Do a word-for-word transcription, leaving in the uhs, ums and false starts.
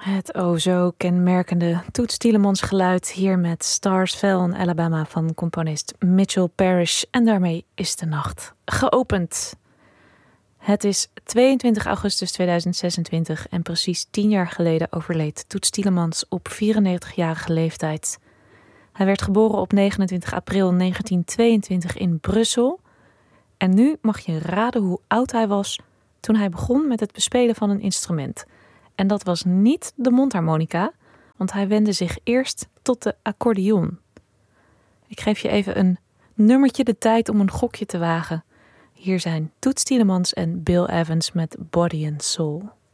Het o zo kenmerkende Toots Thielemans geluid hier met Stars Fell in Alabama van componist Mitchell Parish. En daarmee is de nacht geopend. Het is tweeëntwintig augustus tweeduizend zesentwintig en precies tien jaar geleden overleed Toots Thielemans op vierennegentigjarige leeftijd. Hij werd geboren op negenentwintig april negentien tweeëntwintig in Brussel. En nu mag je raden hoe oud hij was toen hij begon met het bespelen van een instrument. En dat was niet de mondharmonica, want hij wendde zich eerst tot de accordeon. Ik geef je even een nummertje de tijd om een gokje te wagen. Hier zijn Toots Thielemans en Bill Evans met Body and Soul.